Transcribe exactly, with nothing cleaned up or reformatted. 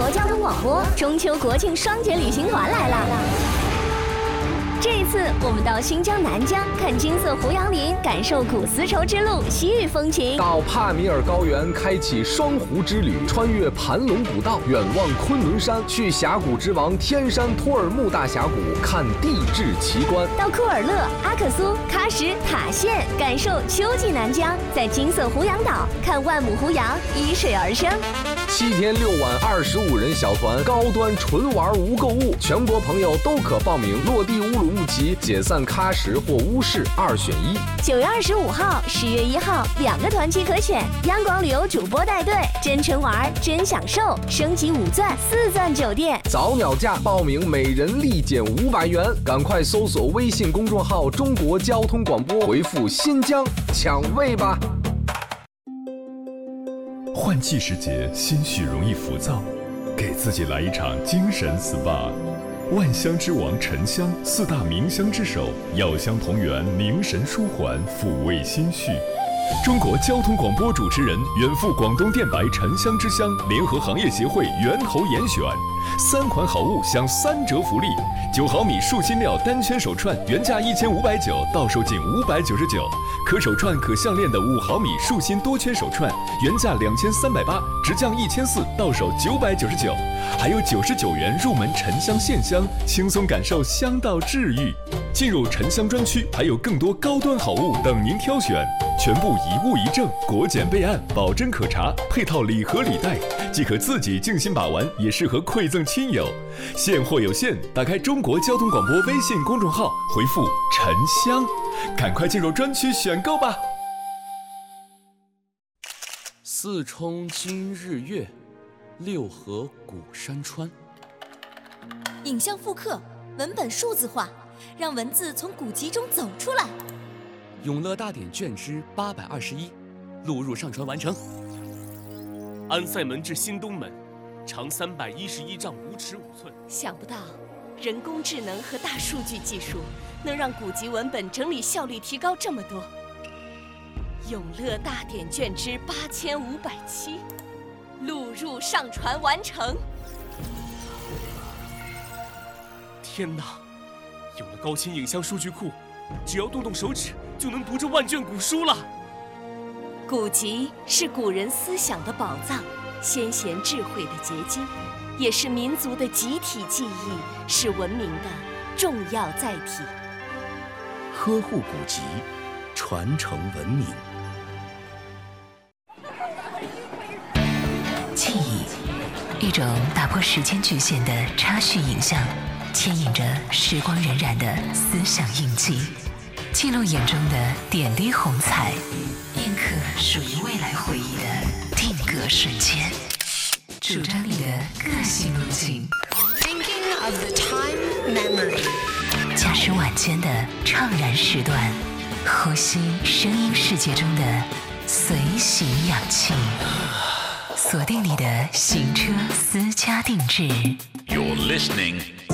交通广播中秋国庆双节旅行团来了。这一次，我们到新疆南疆看金色胡杨林，感受古丝绸之路西域风情； 到帕米尔高原开启双湖之旅，穿越盘龙古道，远望昆仑山；去峡谷之王天山托尔木大峡谷看地质奇观； 到库尔勒、阿克苏、喀什、塔县，感受秋季南疆；在金色胡杨岛看万亩胡杨依水而生。 七天六晚，二十五人小团，高端纯玩无购物，全国朋友都可报名。落地乌鲁木齐，解散喀什或乌市，二选一。 九月二十五号、十月一号两个团期可选，央广旅游主播带队，真纯玩真享受，升级五钻四钻酒店， 早鸟价报名每人立减五百元，赶快搜索微信公众号中国交通广播，回复新疆抢位吧。 换季时节，心绪容易浮躁，给自己来一场精神 S P A。万香之王沉香，四大名香之首，药香同源，凝神舒缓，抚慰心绪。中国交通广播主持人，远赴广东电白沉香之乡，联合行业协会源头严选，三款好物享三折福利：九毫米树心料单圈手串原价一千五百九，到手仅五百九十九；可手串可项链的五毫米树心多圈手串原价两千三百八，直降一千四，到手九百九十九。还有九十九元入门沉香线香，轻松感受香道治愈。进入沉香专区，还有更多高端好物等您挑选，全部一物一证，国检备案，保真可查，配套礼盒礼袋，既可自己静心把玩，也适合馈赠亲友。现货有限，打开中国交通广播微信公众号，回复沉香，赶快进入专区选购吧。 四冲今日月，六合古山川。 影像复刻，文本数字化，让文字从古籍中走出来。 永乐大典卷之八百二十一，录入上传完成。安塞门至新东门，长三百一十一丈五尺五寸。 想不到，人工智能和大数据技术能让古籍文本整理效率提高这么多。永乐大典卷之八千五百七，录入上传完成。 天哪！有了高清影像数据库，只要动动手指就能读这万卷古书了。 古籍是古人思想的宝藏，先贤智慧的结晶，也是民族的集体记忆，是文明的重要载体。 呵护古籍，传承文明。 记忆，一种打破时间局限的插叙影像，牵引着时光荏苒的思想印记，记录眼中的点滴红彩，印刻属于未来回忆的定格瞬间，主张你的个性路径。 Thinking of the time memory， 驾驶晚间的怅然时段，呼吸声音世界中的随行氧气，锁定你的行车私家定制。 You're listening